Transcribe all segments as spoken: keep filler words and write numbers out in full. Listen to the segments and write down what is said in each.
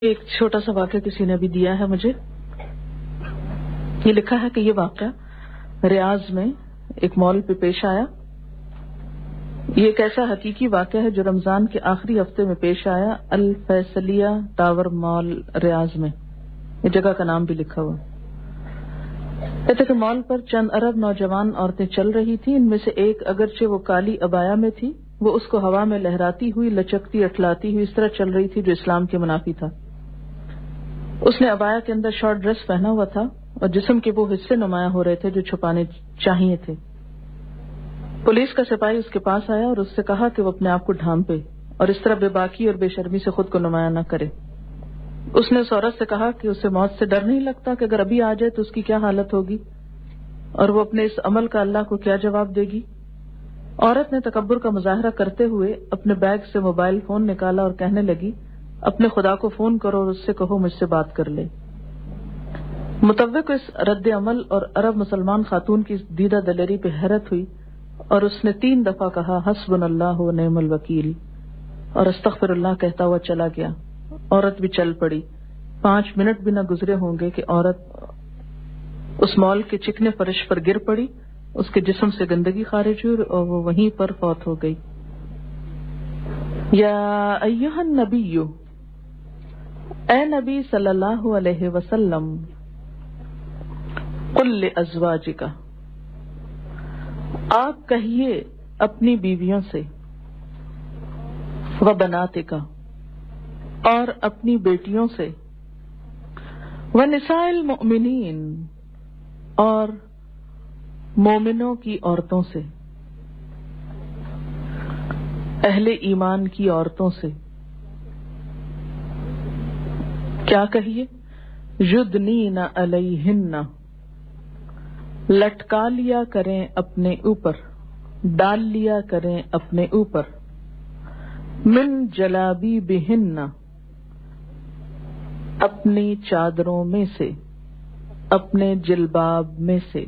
ایک چھوٹا سا واقعہ کسی نے بھی دیا ہے مجھے. یہ لکھا ہے کہ یہ واقعہ ریاض میں ایک مال پہ پیش آیا. یہ ایک ایسا حقیقی واقعہ ہے جو رمضان کے آخری ہفتے میں پیش آیا. الفیصلیہ ٹاور مال ریاض میں. یہ جگہ کا نام بھی لکھا ہوا. کہتے کہ مال پر چند عرب نوجوان عورتیں چل رہی تھیں. ان میں سے ایک اگرچہ وہ کالی عبایا میں تھی، وہ اس کو ہوا میں لہراتی ہوئی، لچکتی اٹھلاتی ہوئی اس طرح چل رہی تھی جو اسلام کے منافی تھا. اس نے عبایا کے اندر شارٹ ڈریس پہنا ہوا تھا اور جسم کے وہ حصے نمایاں ہو رہے تھے جو چھپانے چاہیے تھے. پولیس کا سپاہی اس کے پاس آیا اور اس سے کہا کہ وہ اپنے آپ کو ڈھانپے اور اس طرح بے باکی اور بے شرمی سے خود کو نمایاں نہ کرے. اس نے اس عورت سے کہا کہ اسے موت سے ڈر نہیں لگتا کہ اگر ابھی آ جائے تو اس کی کیا حالت ہوگی اور وہ اپنے اس عمل کا اللہ کو کیا جواب دے گی. عورت نے تکبر کا مظاہرہ کرتے ہوئے اپنے بیگ سے موبائل فون نکالا اور کہنے لگی، اپنے خدا کو فون کرو اور اس سے کہو مجھ سے بات کر لے. متوق کو اس رد عمل اور عرب مسلمان خاتون کی دیدہ دلیری پہ حیرت ہوئی اور اس نے تین دفعہ کہا حسبنا اللہ و نعم الوکیل اور استغفر اللہ کہتا ہوا چلا گیا. عورت بھی چل پڑی. پانچ منٹ بھی نہ گزرے ہوں گے کہ عورت اس مال کے چکنے فرش پر گر پڑی. اس کے جسم سے گندگی خارج ہوئی اور وہ وہیں پر فوت ہو گئی. یا ایھا النبی، اے نبی صلی اللہ علیہ وسلم، قل لازواجک، آپ کہیے اپنی بیویوں سے، وبناتک، اور اپنی بیٹیوں سے، ونساء المؤمنین، اور مومنوں کی عورتوں سے، اہل ایمان کی عورتوں سے. کیا کہیے؟ یدنین علیہن، لٹکا لیا کریں اپنے اوپر، ڈال لیا کریں اپنے اوپر، من جلابیبہن، اپنی چادروں میں سے، اپنے جلباب میں سے.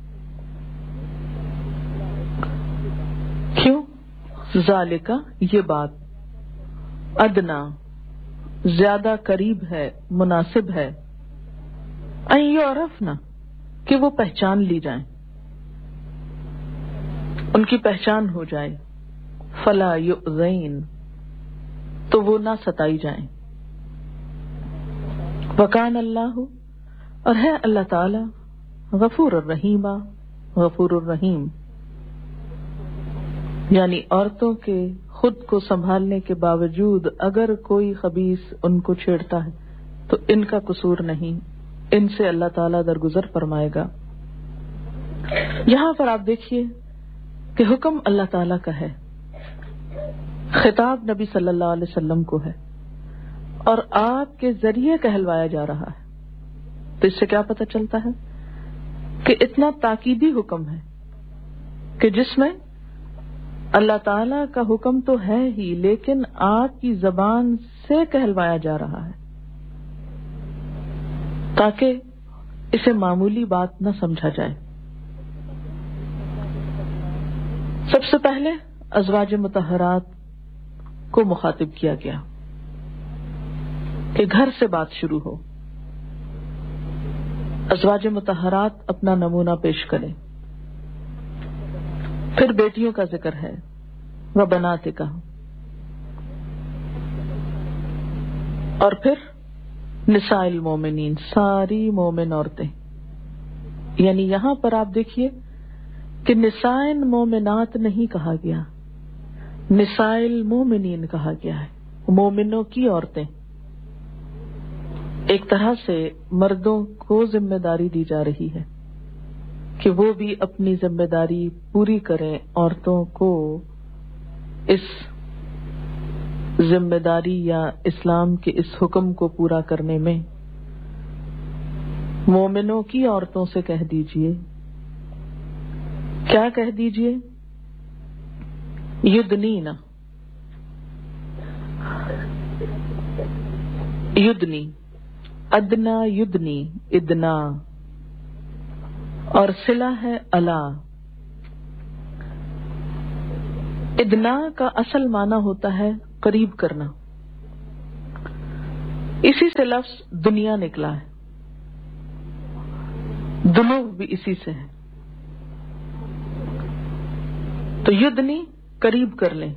کیوں؟ ذالکہ، یہ بات، ادنا، زیادہ قریب ہے، مناسب ہے، ان یعرفن، کہ وہ پہچان لی جائیں، ان کی پہچان ہو جائے، فلا یؤذین، تو وہ نہ ستائی جائیں. وکان اللہ، اور ہے اللہ تعالی، غفور الرحیم، غفور الرحیم. یعنی عورتوں کے خود کو سنبھالنے کے باوجود اگر کوئی خبیث ان کو چھیڑتا ہے تو ان کا قصور نہیں، ان سے اللہ تعالیٰ درگزر فرمائے گا. یہاں پر آپ دیکھیے کہ حکم اللہ تعالیٰ کا ہے، خطاب نبی صلی اللہ علیہ وسلم کو ہے اور آپ کے ذریعے کہلوایا جا رہا ہے. تو اس سے کیا پتہ چلتا ہے کہ اتنا تاکیدی حکم ہے کہ جس میں اللہ تعالیٰ کا حکم تو ہے ہی لیکن آپ کی زبان سے کہلوایا جا رہا ہے تاکہ اسے معمولی بات نہ سمجھا جائے. سب سے پہلے ازواج مطہرات کو مخاطب کیا گیا کہ گھر سے بات شروع ہو. ازواج مطہرات اپنا نمونہ پیش کریں. پھر بیٹیوں کا ذکر ہے، وبناتک، اور پھر نساء المومنین، ساری مومن عورتیں. یعنی یہاں پر آپ دیکھیے کہ نساء مومنات نہیں کہا گیا، نساء المومنین کہا گیا ہے، مومنوں کی عورتیں. ایک طرح سے مردوں کو ذمہ داری دی جا رہی ہے کہ وہ بھی اپنی ذمہ داری پوری کریں، عورتوں کو اس ذمہ داری یا اسلام کے اس حکم کو پورا کرنے میں. مومنوں کی عورتوں سے کہہ دیجئے، کیا کہہ دیجئے؟ یدنین، یدنی، ادنا یدنی، ادنا، اور صلہ ہے الا. ادنا کا اصل معنی ہوتا ہے قریب کرنا. اسی سے لفظ دنیا نکلا ہے، دنو بھی اسی سے ہے. تو یدنی قریب کر لیں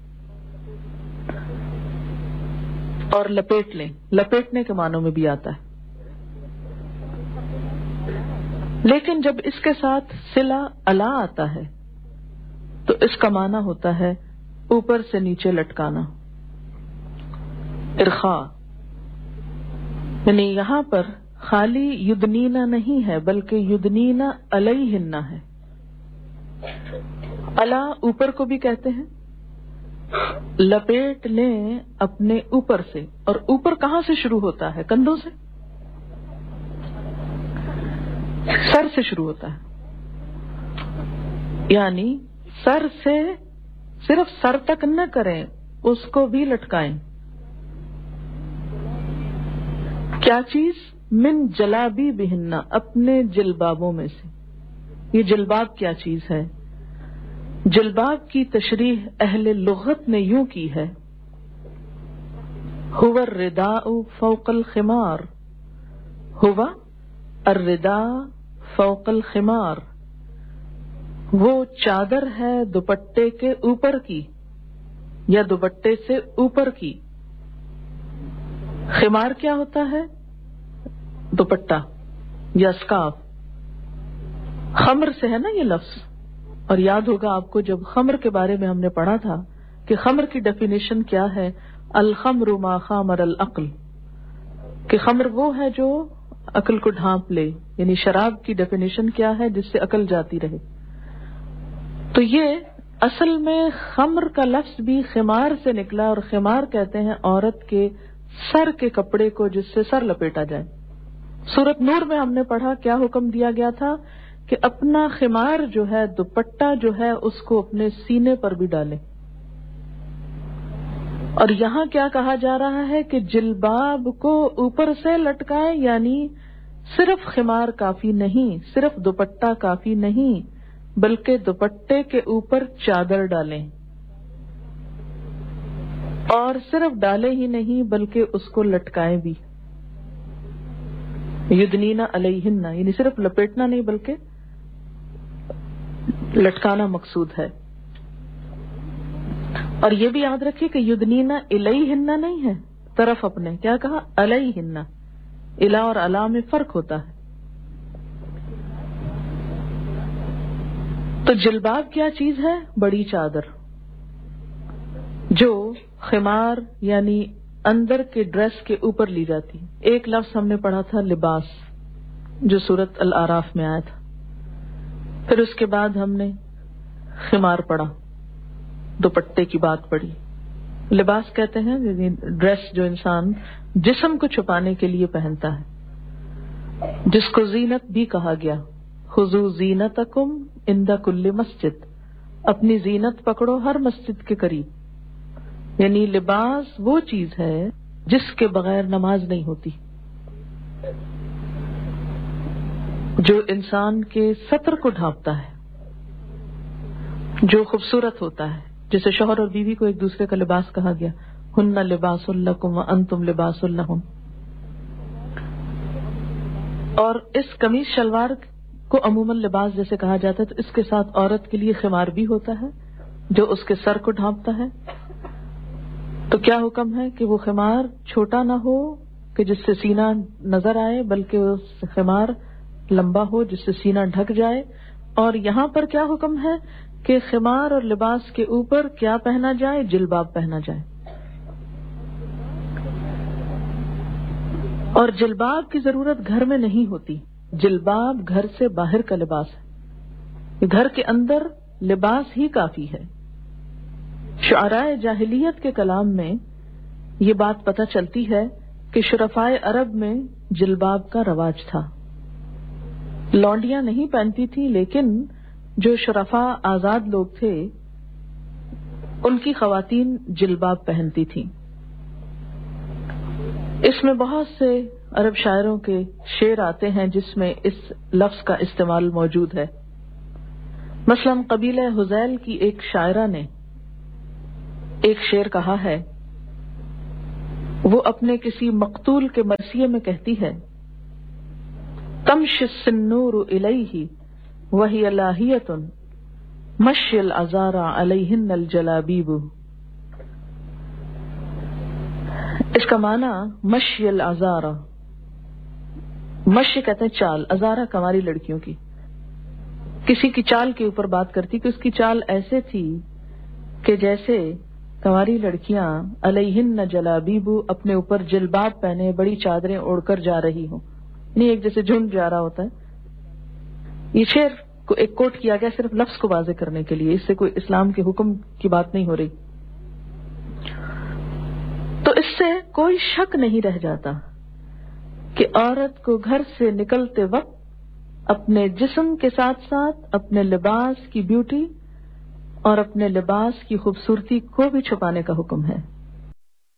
اور لپیٹ لیں، لپیٹنے کے معنوں میں بھی آتا ہے. لیکن جب اس کے ساتھ صلہ الا آتا ہے تو اس کا معنی ہوتا ہے اوپر سے نیچے لٹکانا، ارخاء. یعنی یہاں پر خالی یدنینا نہیں ہے بلکہ یدنینا علیہن ہے. الا اوپر کو بھی کہتے ہیں. لپیٹ لیں اپنے اوپر سے، اور اوپر کہاں سے شروع ہوتا ہے؟ کندھوں سے، سر سے شروع ہوتا ہے. یعنی سر سے صرف سر تک نہ کریں، اس کو بھی لٹکائیں. کیا چیز؟ من جلابی بہننا، اپنے جلبابوں میں سے. یہ جلباب کیا چیز ہے؟ جلباب کی تشریح اہل لغت نے یوں کی ہے، هو الرداء فوق الخمار، هو الرداء فوق الخمار، وہ چادر ہے دوپٹے کے اوپر کی یا دوپٹے سے اوپر کی. خمار کیا ہوتا ہے؟ دوپٹہ یا اسکارف. خمر سے ہے نا یہ لفظ، اور یاد ہوگا آپ کو جب خمر کے بارے میں ہم نے پڑھا تھا کہ خمر کی ڈیفینیشن کیا ہے، الخمر ما خامر العقل، کہ خمر وہ ہے جو عقل کو ڈھانپ لے. یعنی شراب کی ڈیفینیشن کیا ہے؟ جس سے عقل جاتی رہے. تو یہ اصل میں خمر کا لفظ بھی خمار سے نکلا، اور خمار کہتے ہیں عورت کے سر کے کپڑے کو جس سے سر لپیٹا جائے. سورۃ نور میں ہم نے پڑھا کیا حکم دیا گیا تھا کہ اپنا خمار جو ہے، دوپٹہ جو ہے، اس کو اپنے سینے پر بھی ڈالیں. اور یہاں کیا کہا جا رہا ہے کہ جلباب کو اوپر سے لٹکائیں. یعنی صرف خمار کافی نہیں، صرف دوپٹہ کافی نہیں، بلکہ دوپٹے کے اوپر چادر ڈالیں. اور صرف ڈالے ہی نہیں بلکہ اس کو لٹکائیں بھی. یدنینا علیہن، یعنی صرف لپیٹنا نہیں بلکہ لٹکانا مقصود ہے. اور یہ بھی یاد رکھیے کہ یدنینا الیہن نہیں ہے، طرف اپنے. کیا کہا؟ علیہن. الا اور علا میں فرق ہوتا ہے. تو جلباب کیا چیز ہے؟ بڑی چادر جو خمار یعنی اندر کے ڈریس کے اوپر لی جاتی. ایک لفظ ہم نے پڑھا تھا لباس، جو سورۃ الاعراف میں آیا تھا. پھر اس کے بعد ہم نے خمار پڑھا، دوپٹے کی بات پڑھی. لباس کہتے ہیں یعنی ڈریس جو انسان جسم کو چھپانے کے لیے پہنتا ہے، جس کو زینت بھی کہا گیا. خذوا زینتکم عند کل مسجد، اپنی زینت پکڑو ہر مسجد کے قریب. یعنی لباس وہ چیز ہے جس کے بغیر نماز نہیں ہوتی، جو انسان کے سطر کو ڈھانپتا ہے، جو خوبصورت ہوتا ہے. جیسے شوہر اور بیوی کو ایک دوسرے کا لباس کہا گیا، ہن لباس لکم وانتم لباس لہم. اور اس قمیص شلوار کو عموماً لباس جیسے کہا جاتا ہے، تو اس کے ساتھ عورت کے لیے خمار بھی ہوتا ہے جو اس کے سر کو ڈھانپتا ہے. تو کیا حکم ہے کہ وہ خمار چھوٹا نہ ہو کہ جس سے سینہ نظر آئے، بلکہ وہ خمار لمبا ہو جس سے سینہ ڈھک جائے. اور یہاں پر کیا حکم ہے کہ خمار اور لباس کے اوپر کیا پہنا جائے؟ جلباب پہنا جائے. اور جلباب کی ضرورت گھر میں نہیں ہوتی. جلباب گھر سے باہر کا لباس ہے، گھر کے اندر لباس ہی کافی ہے. شعراء جاہلیت کے کلام میں یہ بات پتہ چلتی ہے کہ شرفائے عرب میں جلباب کا رواج تھا. لونڈیاں نہیں پہنتی تھی، لیکن جو شرفاء آزاد لوگ تھے ان کی خواتین جلباب پہنتی تھیں. اس میں بہت سے عرب شاعروں کے شعر آتے ہیں جس میں اس لفظ کا استعمال موجود ہے. مثلا قبیلہ حذیل کی ایک شاعرہ نے ایک شعر کہا ہے، وہ اپنے کسی مقتول کے مرثیے میں کہتی ہے تمشی السنور الیہ وہی لاہیۃ مشی العذارى علیہن الجلابیب. اس کا معنی مشی العذارى، مشی کہتے ہیں چال، عذارى کنواری لڑکیوں کی. کسی کی چال کے اوپر بات کرتی کہ اس کی چال ایسے تھی کہ جیسے کنواری لڑکیاں علیہن جلابیب اپنے اوپر جلباب پہنے بڑی چادریں اوڑھ کر جا رہی ہوں، نہیں ایک جیسے جھنڈ جا رہا ہوتا ہے. یہ شعر کو ایک کوٹ کیا گیا صرف لفظ کو واضح کرنے کے لیے، اس سے کوئی اسلام کے حکم کی بات نہیں ہو رہی. تو اس سے کوئی شک نہیں رہ جاتا کہ عورت کو گھر سے نکلتے وقت اپنے جسم کے ساتھ ساتھ اپنے لباس کی بیوٹی اور اپنے لباس کی خوبصورتی کو بھی چھپانے کا حکم ہے.